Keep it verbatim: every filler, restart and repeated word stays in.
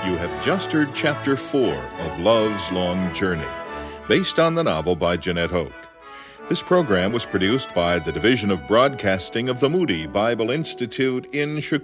You have just heard Chapter four of Love's Long Journey, based on the novel by Jeanette Hoke. This program was produced by the Division of Broadcasting of the Moody Bible Institute in Chicago.